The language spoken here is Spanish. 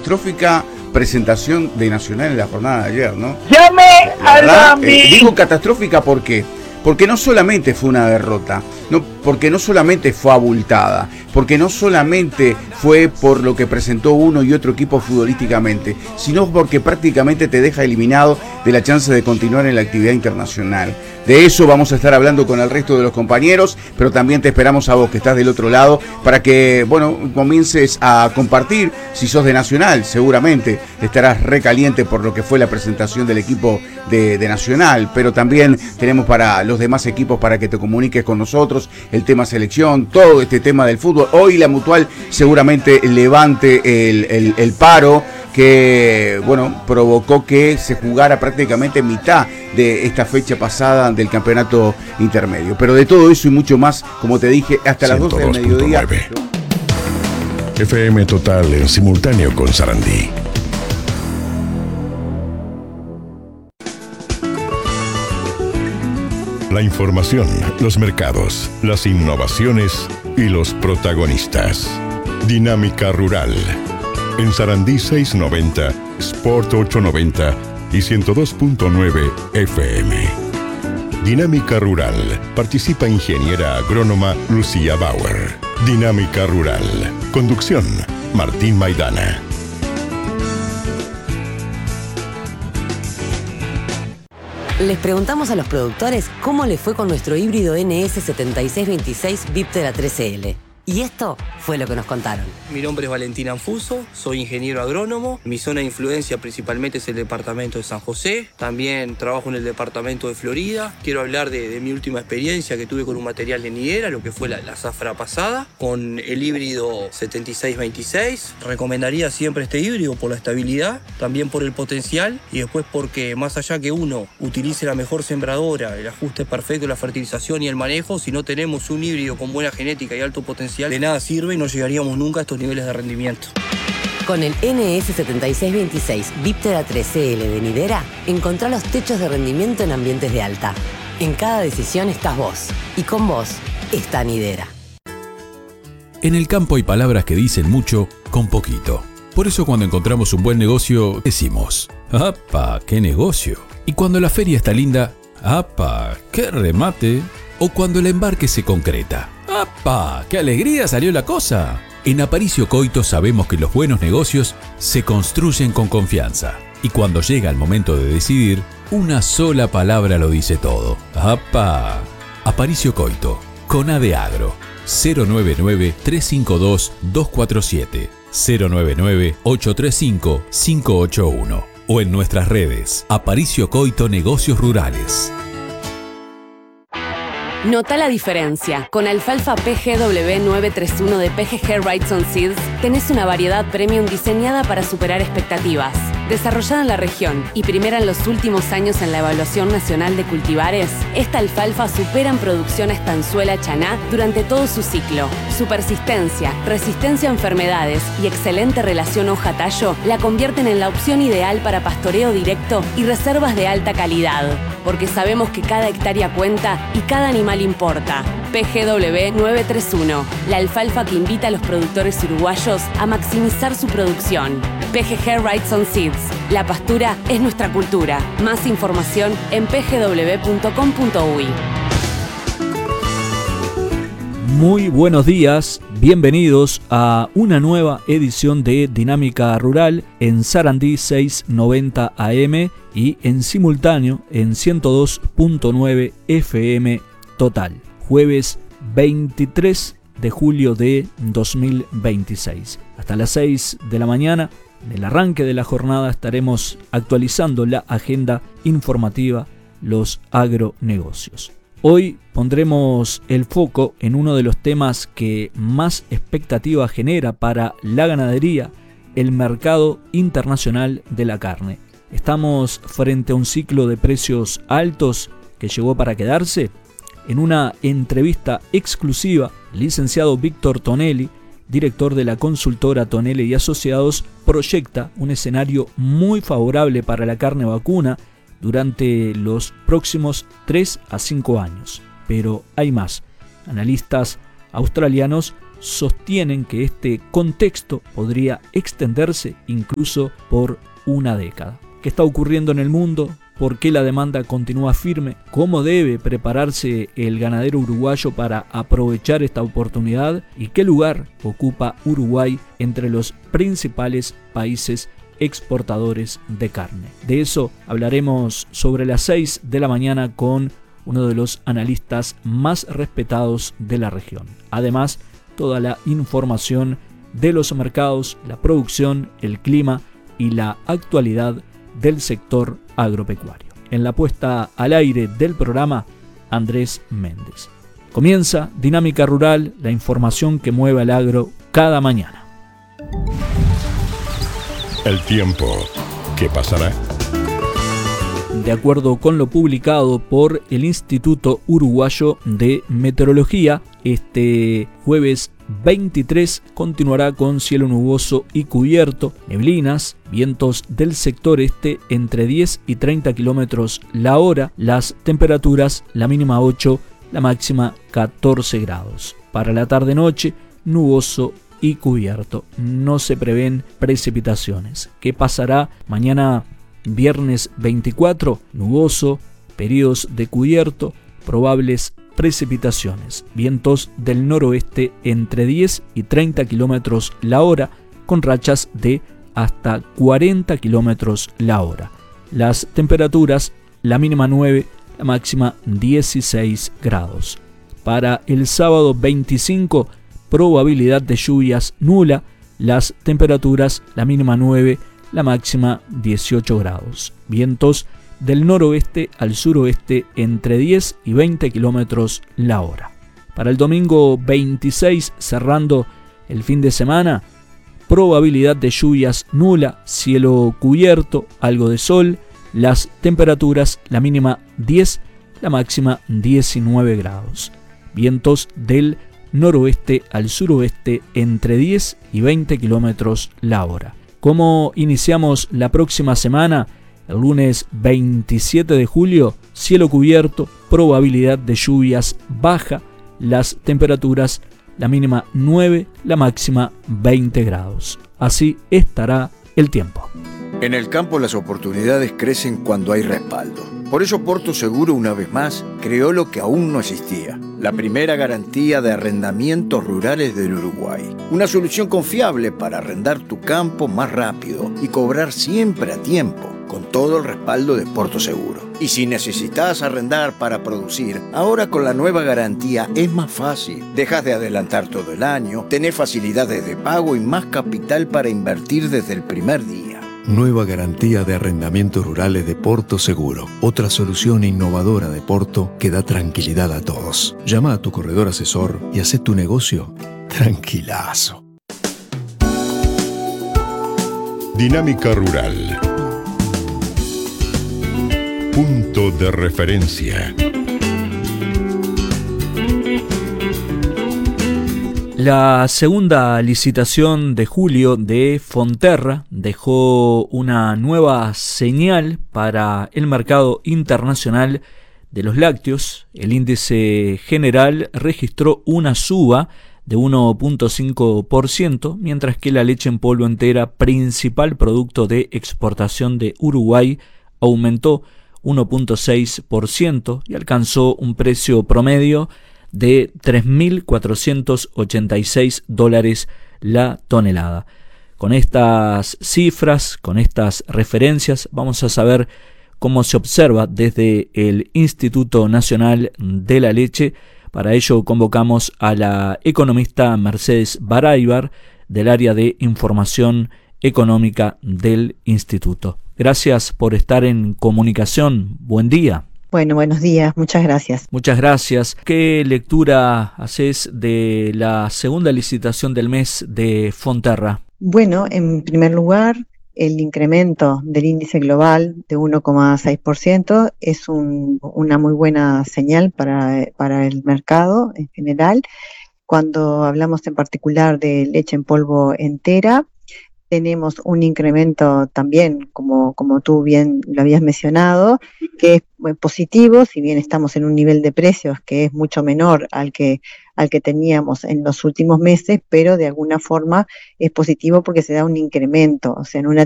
catastrófica presentación de Nacional en la jornada de ayer, ¿no? ¡Llame a la digo catastrófica porque no solamente fue una derrota, porque no solamente fue abultada, porque no solamente fue por lo que presentó uno y otro equipo futbolísticamente, sino porque prácticamente te deja eliminado de la chance de continuar en la actividad internacional. De eso vamos a estar hablando con el resto de los compañeros, pero también te esperamos a vos que estás del otro lado para que, comiences a compartir. Si sos de Nacional, seguramente estarás recaliente por lo que fue la presentación del equipo de Nacional, pero también tenemos para los demás equipos para que te comuniques con nosotros, el tema selección, todo este tema del fútbol. Hoy la Mutual seguramente levante el paro que provocó que se jugara prácticamente mitad de esta fecha pasada del campeonato intermedio. Pero de todo eso y mucho más, como te dije, hasta las 12 del mediodía. FM Total en simultáneo con Sarandí. La información, los mercados, las innovaciones y los protagonistas. Dinámica Rural. En Sarandí 690, Sport 890 y 102.9 FM. Dinámica Rural. Participa ingeniera agrónoma Lucía Bauer. Dinámica Rural. Conducción, Martín Maidana. Les preguntamos a los productores cómo les fue con nuestro híbrido NS7626 Viptera 13L. Y esto fue lo que nos contaron. Mi nombre es Valentín Anfuso, soy ingeniero agrónomo. Mi zona de influencia principalmente es el departamento de San José. También trabajo en el departamento de Florida. Quiero hablar de mi última experiencia que tuve con un material de nidera, lo que fue la zafra pasada, con el híbrido 7626. Recomendaría siempre este híbrido por la estabilidad, también por el potencial y después porque más allá que uno utilice la mejor sembradora, el ajuste perfecto, la fertilización y el manejo, si no tenemos un híbrido con buena genética y alto potencial, de nada sirve y no llegaríamos nunca a estos niveles de rendimiento. Con el NS7626 Viptera 13L de nidera, encontrá los techos de rendimiento en ambientes de alta. En cada decisión estás vos, y con vos está nidera. En el campo hay palabras que dicen mucho con poquito. Por eso cuando encontramos un buen negocio, decimos, ¡apa, qué negocio! Y cuando la feria está linda, ¡apa, qué remate! O cuando el embarque se concreta, ¡apa, qué alegría salió la cosa! En Aparicio Coito sabemos que los buenos negocios se construyen con confianza. Y cuando llega el momento de decidir, una sola palabra lo dice todo. ¡Apa! Aparicio Coito, con A de Agro. 099-352-247, 099-835-581 o en nuestras redes, Aparicio Coito Negocios Rurales. Nota la diferencia. Con alfalfa PGW 931 de PGG Wrightson Seeds tenés una variedad premium diseñada para superar expectativas. Desarrollada en la región y primera en los últimos años en la evaluación nacional de cultivares, esta alfalfa supera en producción a estanzuela chaná durante todo su ciclo. Su persistencia, resistencia a enfermedades y excelente relación hoja-tallo la convierten en la opción ideal para pastoreo directo y reservas de alta calidad. Porque sabemos que cada hectárea cuenta y cada animal importa. PGW 931, la alfalfa que invita a los productores uruguayos a maximizar su producción. PGG Wrightson Seeds, la pastura es nuestra cultura. Más información en pgw.com.uy. Muy buenos días, bienvenidos a una nueva edición de Dinámica Rural en Sarandí 690 AM y en simultáneo en 102.9 FM Total. Jueves 23 de julio de 2026. Hasta las 6 de la mañana, en el arranque de la jornada, estaremos actualizando la agenda informativa, los agronegocios. Hoy pondremos el foco en uno de los temas que más expectativa genera para la ganadería, el mercado internacional de la carne. ¿Estamos frente a un ciclo de precios altos que llegó para quedarse? En una entrevista exclusiva, el licenciado Víctor Tonelli, director de la consultora Tonelli y Asociados, proyecta un escenario muy favorable para la carne vacuna durante los próximos 3 a 5 años. Pero hay más. Analistas australianos sostienen que este contexto podría extenderse incluso por una década. ¿Qué está ocurriendo en el mundo? ¿Por qué la demanda continúa firme? ¿Cómo debe prepararse el ganadero uruguayo para aprovechar esta oportunidad? ¿Y qué lugar ocupa Uruguay entre los principales países exportadores de carne? De eso hablaremos sobre las 6 de la mañana con uno de los analistas más respetados de la región. Además, toda la información de los mercados, la producción, el clima y la actualidad del sector agropecuario. En la puesta al aire del programa, Andrés Méndez. Comienza Dinámica Rural, la información que mueve al agro cada mañana. El tiempo, ¿qué pasará? De acuerdo con lo publicado por el Instituto Uruguayo de Meteorología, este jueves 23 continuará con cielo nuboso y cubierto, neblinas, vientos del sector este entre 10 y 30 kilómetros la hora, las temperaturas, la mínima 8, la máxima 14 grados. Para la tarde-noche, nuboso y cubierto, no se prevén precipitaciones. ¿Qué pasará mañana viernes 24? Nuboso, periodos de cubierto, probables precipitaciones, vientos del noroeste entre 10 y 30 kilómetros la hora, con rachas de hasta 40 kilómetros la hora. Las temperaturas, la mínima 9, la máxima 16 grados. Para el sábado 25, probabilidad de lluvias nula, las temperaturas, la mínima 9, la máxima 18 grados. Vientos del noroeste al suroeste entre 10 y 20 kilómetros la hora. Para el domingo 26, cerrando el fin de semana, probabilidad de lluvias nula, cielo cubierto, algo de sol, las temperaturas, la mínima 10, la máxima 19 grados. Vientos del noroeste al suroeste entre 10 y 20 kilómetros la hora. ¿Cómo iniciamos la próxima semana? El lunes 27 de julio, cielo cubierto, probabilidad de lluvias baja, las temperaturas, la mínima 9, la máxima 20 grados. Así estará el tiempo. En el campo las oportunidades crecen cuando hay respaldo. Por eso Porto Seguro, una vez más, creó lo que aún no existía: la primera garantía de arrendamientos rurales del Uruguay. Una solución confiable para arrendar tu campo más rápido y cobrar siempre a tiempo, con todo el respaldo de Porto Seguro. Y si necesitas arrendar para producir, ahora con la nueva garantía es más fácil. Dejas de adelantar todo el año, tenés facilidades de pago y más capital para invertir desde el primer día. Nueva garantía de arrendamientos rurales de Porto Seguro. Otra solución innovadora de Porto que da tranquilidad a todos. Llama a tu corredor asesor y haz tu negocio tranquilazo. Dinámica Rural. Punto de referencia. La segunda licitación de julio de Fonterra dejó una nueva señal para el mercado internacional de los lácteos. El índice general registró una suba de 1.5%, mientras que la leche en polvo entera, principal producto de exportación de Uruguay, aumentó 1.6% y alcanzó un precio promedio de $3.486 la tonelada. Con estas cifras, con estas referencias, vamos a saber cómo se observa desde el Instituto Nacional de la Leche. Para ello convocamos a la economista Mercedes Baraybar del área de información económica del instituto. Gracias por estar en comunicación. Buen día. Bueno, buenos días, muchas gracias. Muchas gracias. ¿Qué lectura haces de la segunda licitación del mes de Fonterra? Bueno, en primer lugar, el incremento del índice global de 1,6% es una muy buena señal para el mercado en general. Cuando hablamos en particular de leche en polvo entera, tenemos un incremento también, como tú bien lo habías mencionado, que es positivo, si bien estamos en un nivel de precios que es mucho menor al que teníamos en los últimos meses, pero de alguna forma es positivo porque se da un incremento, o sea, en una